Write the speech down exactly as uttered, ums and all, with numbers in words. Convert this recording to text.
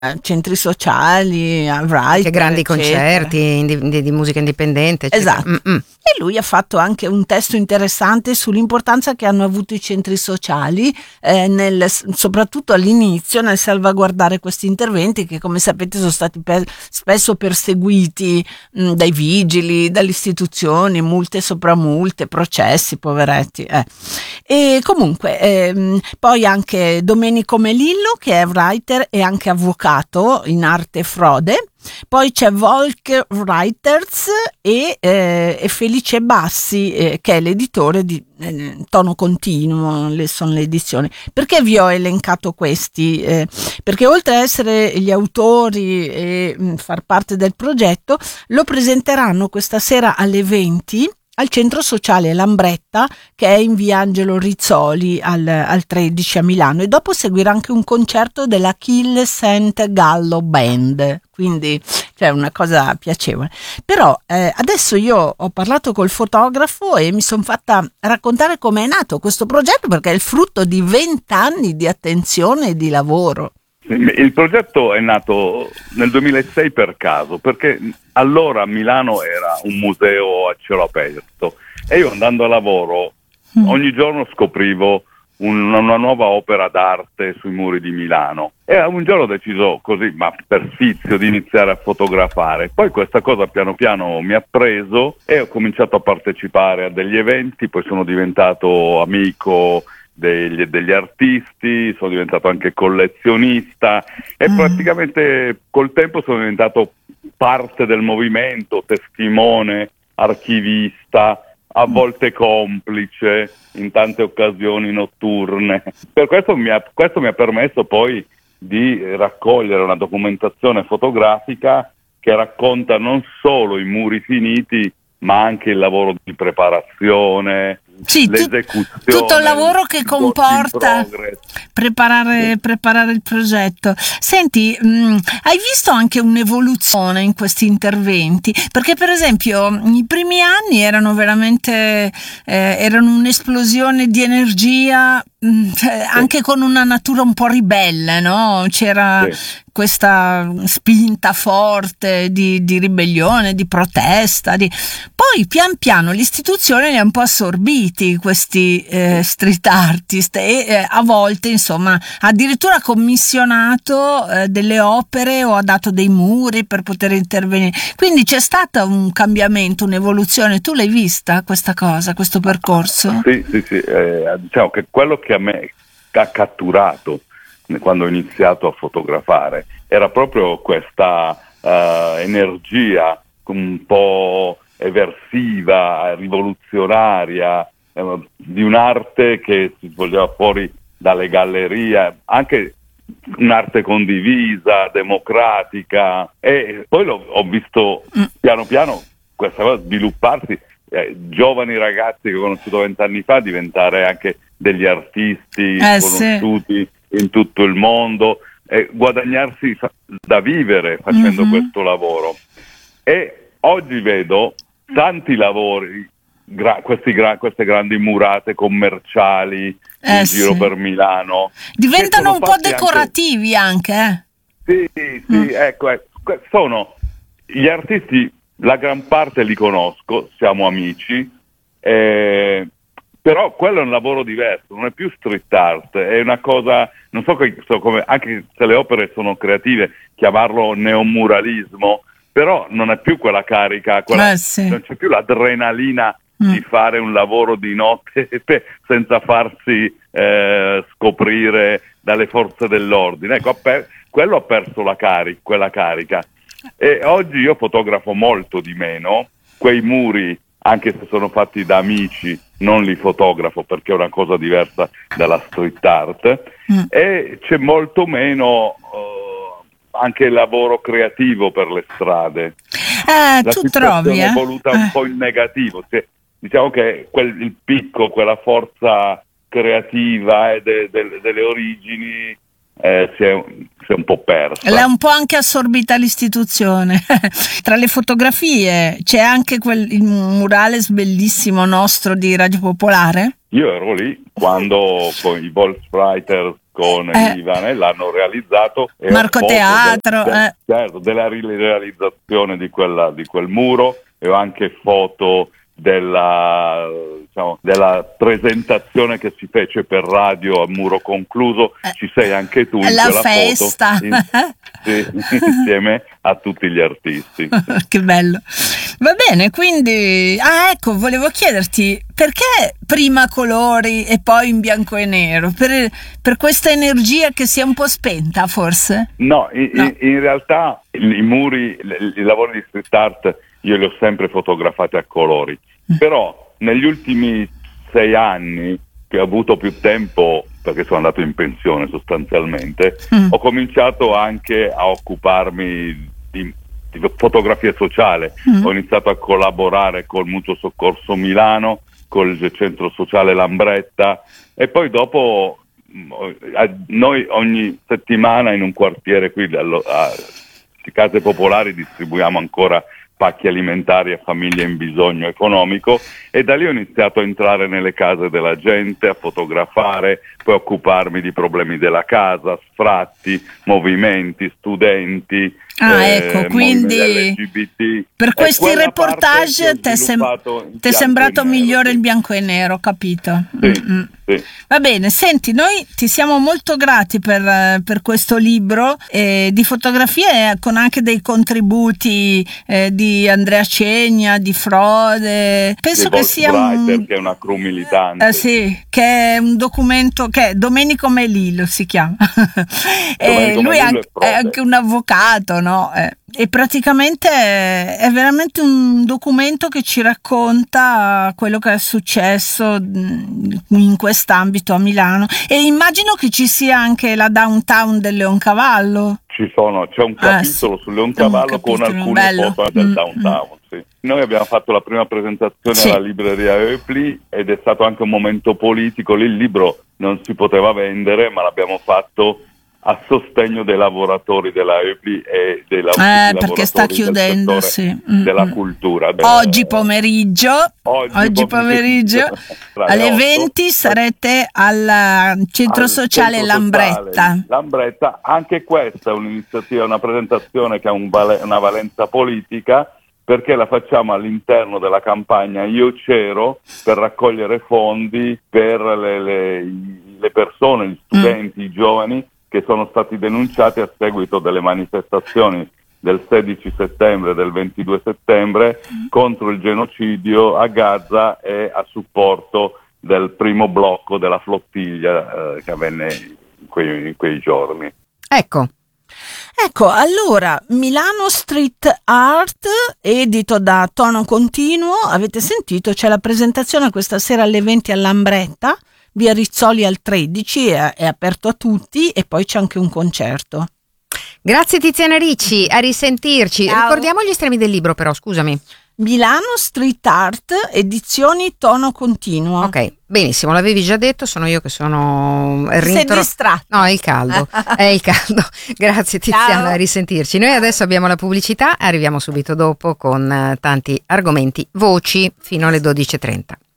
centri sociali, a Writer, che grandi eccetera. concerti di, di, di musica indipendente, eccetera. Esatto. Mm-mm. E lui ha fatto anche un testo interessante sull'importanza che hanno avuto i centri sociali, eh, nel, soprattutto all'inizio, nel salvaguardare questi interventi che, come sapete, sono stati per, spesso perseguiti mh, dai vigili, dalle istituzioni, multe sopra multe, processi, poveretti. Eh. E comunque, ehm, poi anche Domenico Melillo, che è writer e anche avvocato in arte e frode. Poi c'è Volk Writers e, eh, e Felice Bassi, eh, che è l'editore di eh, Tono Continuo, le, sono le edizioni. Perché vi ho elencato questi? Eh, perché oltre a essere gli autori e mh, far parte del progetto, lo presenteranno questa sera alle venti al centro sociale Lambretta, che è in via Angelo Rizzoli al, al tredici a Milano, e dopo seguirà anche un concerto della Kill Saint Gallo Band, quindi cioè una cosa piacevole. Però eh, adesso io ho parlato col fotografo e mi sono fatta raccontare come è nato questo progetto, perché è il frutto di vent'anni di attenzione e di lavoro. Il progetto è nato nel duemilasei per caso, perché allora Milano era un museo a cielo aperto e io, andando a lavoro, mm. ogni giorno scoprivo un, una nuova opera d'arte sui muri di Milano, e un giorno ho deciso così, ma per sfizio, di iniziare a fotografare. Poi questa cosa piano piano mi ha preso e ho cominciato a partecipare a degli eventi, poi sono diventato amico Degli, degli artisti, sono diventato anche collezionista e mm. praticamente col tempo sono diventato parte del movimento, testimone, archivista, a volte complice in tante occasioni notturne. Per questo mi ha, questo mi ha permesso poi di raccogliere una documentazione fotografica che racconta non solo i muri finiti, ma anche il lavoro di preparazione, sì, l'esecuzione, tutto il lavoro che comporta preparare, preparare il progetto. Senti, mh, hai visto anche un'evoluzione in questi interventi? Perché per esempio i primi anni erano veramente eh, erano un'esplosione di energia, mh, cioè, anche con una natura un po' ribelle, no? C'era sì. questa spinta forte di, di ribellione, di protesta, di... poi pian piano l'istituzione li ha un po' assorbiti, questi eh, street artist, e eh, a volte insomma addirittura ha commissionato eh, delle opere o ha dato dei muri per poter intervenire, quindi c'è stato un cambiamento, un'evoluzione. Tu l'hai vista questa cosa, questo percorso? Sì, sì, sì, eh, diciamo che quello che a me ha catturato quando ho iniziato a fotografare era proprio questa uh, energia un po' eversiva, rivoluzionaria, eh, di un'arte che si svolgeva fuori dalle gallerie, anche un'arte condivisa, democratica, e poi l'ho, ho visto piano piano questa cosa svilupparsi, eh, giovani ragazzi che ho conosciuto vent'anni fa diventare anche degli artisti eh, conosciuti sì. in tutto il mondo, e guadagnarsi da vivere facendo mm-hmm. questo lavoro. E oggi vedo tanti lavori, gra- questi gra- queste grandi murate commerciali eh, in sì. giro per Milano. Diventano un po' decorativi anche. anche eh? Sì, sì, mm. ecco, ecco, sono gli artisti, la gran parte li conosco, siamo amici, eh, però quello è un lavoro diverso, non è più street art, è una cosa, non so, so come, anche se le opere sono creative, chiamarlo neomuralismo, però non è più quella carica, quella, eh sì. non c'è più l'adrenalina mm. di fare un lavoro di notte senza farsi eh, scoprire dalle forze dell'ordine. Ecco, per, quello ha perso la carica, quella carica. E oggi io fotografo molto di meno, quei muri, anche se sono fatti da amici, non li fotografo perché è una cosa diversa dalla street art, mm. e c'è molto meno uh, anche il lavoro creativo per le strade. Eh, La tu situazione trovi, eh? è evoluta un eh. po' in negativo. Cioè, diciamo che quel, il picco, quella forza creativa e de, de, delle origini eh, si, è, si è un po' persa. L'ha un po' anche assorbita l'istituzione. Tra le fotografie c'è anche quel il murales bellissimo nostro di Radio Popolare. Io ero lì quando con i Volkswriters con eh. Ivan e l'hanno realizzato. E Marco Teatro. De, de, eh. certo, della realizzazione di, quella, di quel muro, e ho anche foto della, diciamo, della presentazione che si fece per radio a muro concluso. Ci sei anche tu in la quella festa. foto, in, sì, insieme a tutti gli artisti. Che bello. Va bene, quindi ah ecco, volevo chiederti perché prima colori e poi in bianco e nero, per, per questa energia che si è un po' spenta forse? No, in, no. in, in realtà i, i muri, i, i lavori di street art io li ho sempre fotografati a colori, mm. però negli ultimi sei anni che ho avuto più tempo, perché sono andato in pensione sostanzialmente, mm. ho cominciato anche a occuparmi di, di fotografia sociale. Mm. Ho iniziato a collaborare col Mutuo Soccorso Milano, col Centro Sociale Lambretta, e poi dopo noi ogni settimana in un quartiere qui a Case Popolari distribuiamo ancora pacchi alimentari a famiglie in bisogno economico, e da lì ho iniziato a entrare nelle case della gente, a fotografare, poi occuparmi di problemi della casa, sfratti, movimenti, studenti, ah, ecco, eh, quindi L G B T. Per questi reportage ti è sem- sembrato migliore sì. il bianco e nero, capito? Sì, sì. Va bene, senti, noi ti siamo molto grati per, per questo libro eh, di fotografie, con anche dei contributi eh, di Andrea Cegna, di Frode. Penso di che sia un... che è una crew militante. Eh, sì, che è un documento che è Domenico Melillo si chiama. e lui è anche, è anche un avvocato, no? Eh. E praticamente è veramente un documento che ci racconta quello che è successo in quest'ambito a Milano, e immagino che ci sia anche la downtown del Leoncavallo. Ci sono, c'è un capitolo ah, sì. sul Leoncavallo con alcune bello. foto del mm, downtown. Mm. Sì. Noi abbiamo fatto la prima presentazione sì. alla libreria Eupli, ed è stato anche un momento politico. Lì il libro non si poteva vendere, ma l'abbiamo fatto a sostegno dei lavoratori della Eupli e dei lav- eh, perché sta chiudendo sì. della mm. cultura. Della... Oggi pomeriggio, oggi, oggi pomeriggio, pomeriggio alle venti sarete al Centro al Sociale Centro Lambretta. Sociale Lambretta. Anche questa è un'iniziativa, una presentazione che ha un vale- una valenza politica, perché la facciamo all'interno della campagna Io C'ero, per raccogliere fondi per le, le, le persone, gli studenti, mm. i giovani che sono stati denunciati a seguito delle manifestazioni del sedici settembre e del ventidue settembre mm. contro il genocidio a Gaza, e a supporto del primo blocco della flottiglia eh, che avvenne in quei, in quei giorni. Ecco. Ecco, allora, Milano Street Art, edito da Tono Continuo, avete sentito, c'è la presentazione questa sera alle venti a Lambretta, via Rizzoli al tredici, è, è aperto a tutti, e poi c'è anche un concerto. Grazie Tiziana Ricci, a risentirci. Ciao. Ricordiamo gli estremi del libro però, scusami. Milano Street Art, edizioni Tono Continuo. Ok, benissimo, l'avevi già detto, sono io che sono rintro... Sei distratto. No, è il caldo, è il caldo. Grazie Tiziana, Ciao. A risentirci. Noi adesso abbiamo la pubblicità, arriviamo subito dopo con tanti argomenti, voci, fino alle dodici e trenta.